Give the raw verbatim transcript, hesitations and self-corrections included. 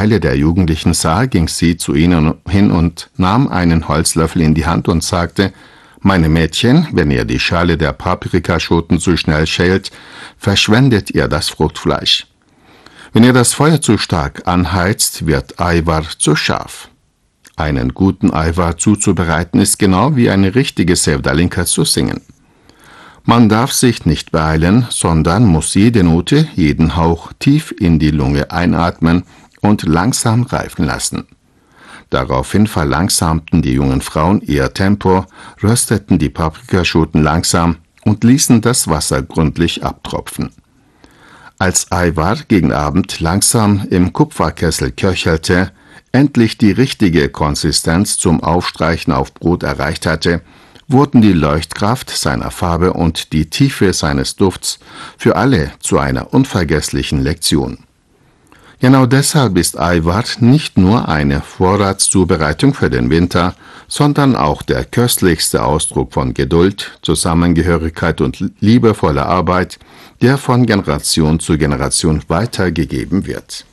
Weile der Jugendlichen sah, ging sie zu ihnen hin und nahm einen Holzlöffel in die Hand und sagte: »Meine Mädchen, wenn ihr die Schale der Paprikaschoten zu schnell schält, verschwendet ihr das Fruchtfleisch. Wenn ihr das Feuer zu stark anheizt, wird Ajvar zu scharf.« Einen guten Ajvar zuzubereiten ist genau wie eine richtige Sevdalinka zu singen. Man darf sich nicht beeilen, sondern muss jede Note, jeden Hauch tief in die Lunge einatmen und langsam reifen lassen. Daraufhin verlangsamten die jungen Frauen ihr Tempo, rösteten die Paprikaschoten langsam und ließen das Wasser gründlich abtropfen. Als Ajvar gegen Abend langsam im Kupferkessel köchelte, endlich die richtige Konsistenz zum Aufstreichen auf Brot erreicht hatte, wurden die Leuchtkraft seiner Farbe und die Tiefe seines Dufts für alle zu einer unvergesslichen Lektion. Genau deshalb ist Ajvar nicht nur eine Vorratszubereitung für den Winter, sondern auch der köstlichste Ausdruck von Geduld, Zusammengehörigkeit und liebevoller Arbeit, der von Generation zu Generation weitergegeben wird.